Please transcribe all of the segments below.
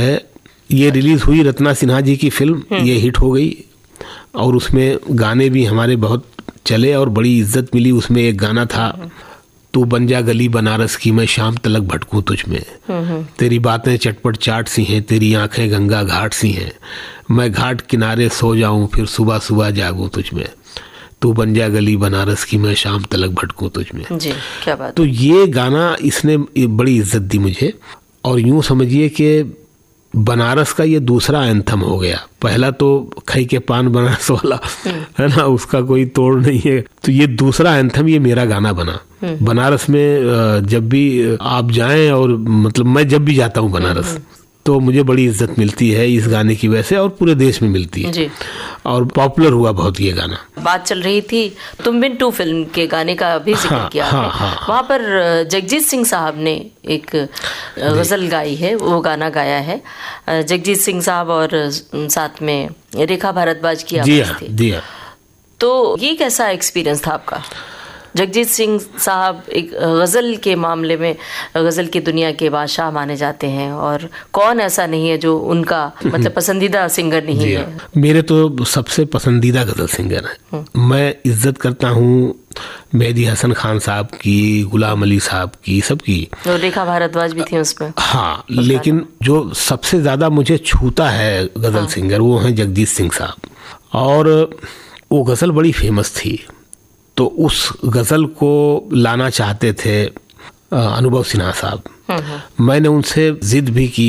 है, ये रिलीज़ हुई रत्ना सिन्हा जी की फिल्म, ये हिट हो गई और उसमें गाने भी हमारे बहुत चले और बड़ी इज्जत मिली। उसमें एक गाना था, तू बन जा गली बनारस की, मैं शाम तलक भटकूं तुझ में, तेरी बातें चटपट चाट सी हैं, तेरी आंखें गंगा घाट सी हैं, मैं घाट किनारे सो जाऊं फिर सुबह सुबह जागूं तुझ में, तू बन जा गली बनारस की, मैं शाम तलक भटकूं तुझ में। जी, क्या बात। तो ये गाना इसने बड़ी इज्जत दी मुझे। और यूं समझिए कि बनारस का ये दूसरा एंथम हो गया। पहला तो खई के पान बनारस वाला है ना, उसका कोई तोड़ नहीं है। तो ये दूसरा एंथम, ये मेरा गाना बना। बनारस में जब भी आप जाएं, और मतलब मैं जब भी जाता हूं बनारस तो मुझे बड़ी इज्जत मिलती है इस गाने की वजह से, और पूरे देश में मिलती है जी। और पॉपुलर हुआ बहुत ये गाना। बात चल रही थी तुम बिन 2 फिल्म के गाने का भी जिक्र किया है। वहाँ पर जगजीत सिंह साहब ने एक गज़ल गाई है, वो गाना गाया है जगजीत सिंह साहब, और साथ में रेखा भारद्वाज की आवाज़ थी। जी हाँ। तो ये कैसा एक्सपीरियंस था आपका? जगजीत सिंह साहब एक गज़ल के मामले में गज़ल की दुनिया के बादशाह माने जाते हैं, और कौन ऐसा नहीं है जो उनका मतलब पसंदीदा सिंगर नहीं है। मेरे तो सबसे पसंदीदा गज़ल सिंगर हैं। मैं इज्जत करता हूँ मेहदी हसन खान साहब की, गुलाम अली साहब की, सबकी। और रेखा भारद्वाज भी थी उसमें। हाँ, लेकिन जो सबसे ज़्यादा मुझे छूता है गज़ल सिंगर, वो हैं जगजीत सिंह साहब। और वो गज़ल बड़ी फेमस थी, तो उस गज़ल को लाना चाहते थे अनुभव सिन्हा साहब। मैंने उनसे जिद भी की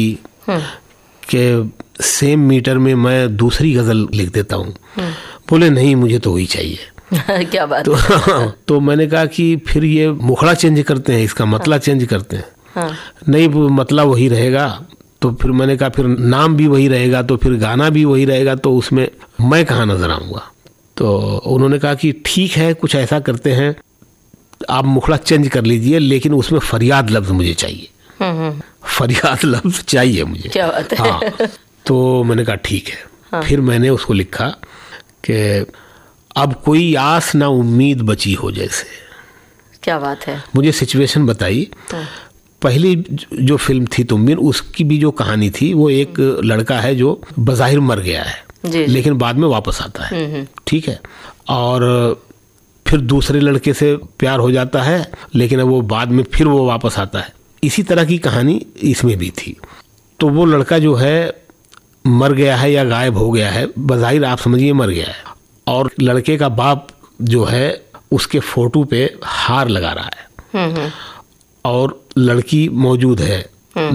कि सेम मीटर में मैं दूसरी गज़ल लिख देता हूँ। बोले नहीं, मुझे तो वही चाहिए। क्या बात। तो मैंने कहा कि फिर ये मुखड़ा चेंज करते हैं, इसका मतला चेंज करते हैं। नहीं, मतला वही रहेगा। तो फिर मैंने कहा फिर नाम भी वही रहेगा, तो फिर गाना भी वही रहेगा, तो उसमें मैं कहाँ नजर आऊँगा। तो उन्होंने कहा कि ठीक है, कुछ ऐसा करते हैं, आप मुखड़ा चेंज कर लीजिए, लेकिन उसमें फरियाद लफ्ज मुझे चाहिए। फरियाद लफ्ज चाहिए मुझे। क्या बात है। हाँ, तो मैंने कहा ठीक है। फिर मैंने उसको लिखा कि अब कोई आस ना उम्मीद बची हो जैसे। क्या बात है। मुझे सिचुएशन बताई। पहली जो फिल्म थी तुम बिन, उसकी भी जो कहानी थी, वो एक लड़का है जो बज़ाहिर मर गया है, लेकिन बाद में वापस आता है। ठीक है। और फिर दूसरे लड़के से प्यार हो जाता है, लेकिन अब वो बाद में फिर वो वापस आता है। इसी तरह की कहानी इसमें भी थी। तो वो लड़का जो है मर गया है या गायब हो गया है, बज़ाहिर आप समझिए मर गया है, और लड़के का बाप जो है उसके फोटो पे हार लगा रहा है, और लड़की मौजूद है,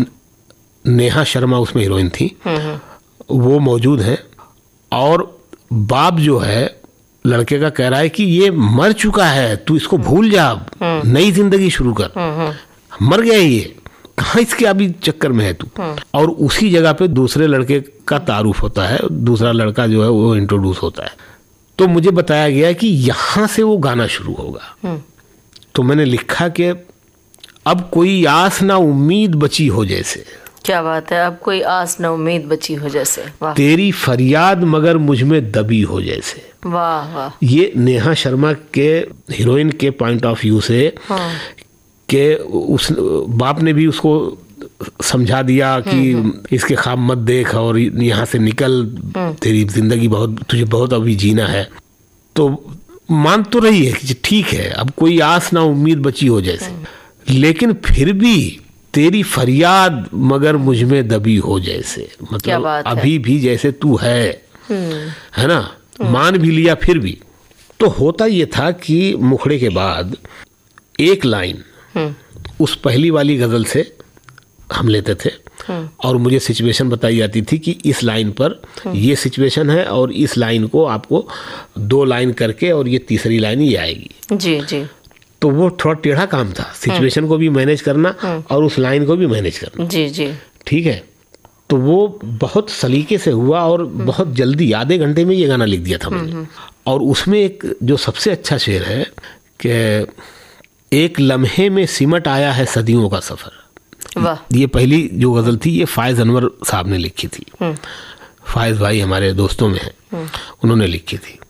नेहा शर्मा उसमें हीरोइन थी, वो मौजूद है। और बाप जो है लड़के का कह रहा है कि ये मर चुका है, तू इसको भूल जा, नई जिंदगी शुरू कर, मर गया ये, कहाँ इसके अभी चक्कर में है तू। और उसी जगह पे दूसरे लड़के का तारुफ होता है, दूसरा लड़का जो है वो इंट्रोड्यूस होता है। तो मुझे बताया गया कि यहाँ से वो गाना शुरू होगा। तो मैंने लिखा कि अब कोई आस ना उम्मीद बची हो जैसे। क्या बात है। अब कोई आस न उम्मीद बची हो जैसे। वाह। तेरी फरियाद मगर मुझ में दबी हो जैसे। वाह वाह। ये नेहा शर्मा के हीरोइन के पॉइंट ऑफ व्यू से कि उस बाप ने भी उसको समझा दिया कि इसके ख्वाब मत देख और यहाँ से निकल, तेरी जिंदगी तुझे बहुत अभी जीना है। तो मान तो रही है कि ठीक है, अब कोई आस ना उम्मीद बची हो जैसे, लेकिन फिर भी तेरी फरियाद मगर मुझ में दबी हो जैसे। मतलब अभी भी जैसे तू है ना, मान भी लिया फिर भी। तो होता ये था कि मुखड़े के बाद एक लाइन उस पहली वाली गजल से हम लेते थे, और मुझे सिचुएशन बताई जाती थी कि इस लाइन पर ये सिचुएशन है, और इस लाइन को आपको 2 लाइन करके और ये तीसरी लाइन ही आएगी। जी जी। तो वो थोड़ा टेढ़ा काम था, सिचुएशन को भी मैनेज करना और उस लाइन को भी मैनेज करना। जी जी। ठीक है। तो वो बहुत सलीके से हुआ और बहुत जल्दी, आधे घंटे में ये गाना लिख दिया था मैंने। और उसमें एक जो सबसे अच्छा शेर है कि एक लम्हे में सिमट आया है सदियों का सफ़र। वाह। ये पहली जो गज़ल थी ये फ़ायज़ अनवर साहब ने लिखी थी। फ़ायज़ भाई हमारे दोस्तों में हैं, उन्होंने लिखी थी।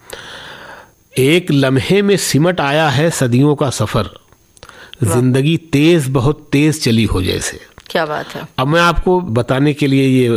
एक लम्हे में सिमट आया है सदियों का सफ़र, जिंदगी तेज़ बहुत तेज़ चली हो जैसे। क्या बात है। अब मैं आपको बताने के लिए ये